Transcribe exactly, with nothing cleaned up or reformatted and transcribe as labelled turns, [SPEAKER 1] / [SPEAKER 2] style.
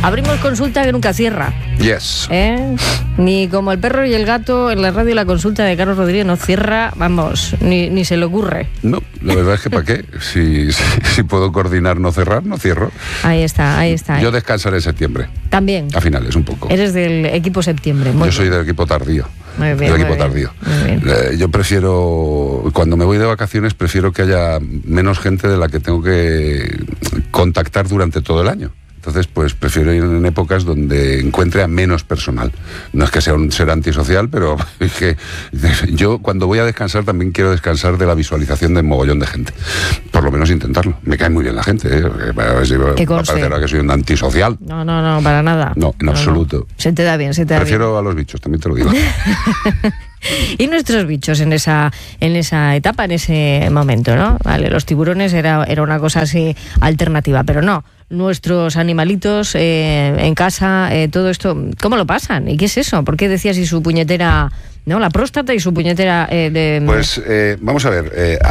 [SPEAKER 1] Abrimos consulta que nunca cierra.
[SPEAKER 2] Yes.
[SPEAKER 1] ¿Eh? Ni como el perro y el gato en la radio, la consulta de Carlos Rodríguez no cierra, vamos, ni, ni se le ocurre.
[SPEAKER 2] No, la verdad es que ¿para qué? Si, si, si puedo coordinar no cerrar, no cierro.
[SPEAKER 1] Ahí está, ahí está.
[SPEAKER 2] Yo descansaré en septiembre.
[SPEAKER 1] También.
[SPEAKER 2] A finales, un poco.
[SPEAKER 1] Eres del equipo septiembre. Muy
[SPEAKER 2] Yo
[SPEAKER 1] bien.
[SPEAKER 2] soy del equipo tardío.
[SPEAKER 1] Muy bien,
[SPEAKER 2] del
[SPEAKER 1] muy
[SPEAKER 2] equipo
[SPEAKER 1] bien,
[SPEAKER 2] tardío.
[SPEAKER 1] muy bien.
[SPEAKER 2] Eh, Yo prefiero, cuando me voy de vacaciones, prefiero que haya menos gente de la que tengo que contactar durante todo el año. Entonces, pues prefiero ir en épocas donde encuentre a menos personal. No es que sea un ser antisocial, pero es que yo cuando voy a descansar también quiero descansar de la visualización de un mogollón de gente. Por lo menos intentarlo. Me cae muy bien la gente, ¿eh? Va a parecer que soy un antisocial.
[SPEAKER 1] No, no, no, para nada.
[SPEAKER 2] No, en
[SPEAKER 1] no,
[SPEAKER 2] absoluto.
[SPEAKER 1] No. Se te da bien, se te da
[SPEAKER 2] Prefiero
[SPEAKER 1] bien.
[SPEAKER 2] a los bichos, también te lo digo.
[SPEAKER 1] Y nuestros bichos en esa en esa etapa, en ese momento, ¿no? Vale, los tiburones era, era una cosa así alternativa, pero no. Nuestros animalitos eh, en casa, eh, todo esto, ¿cómo lo pasan? ¿Y qué es eso? ¿Por qué decías si su puñetera, no, la próstata y su puñetera eh, de...
[SPEAKER 2] Pues eh, vamos a ver... Eh,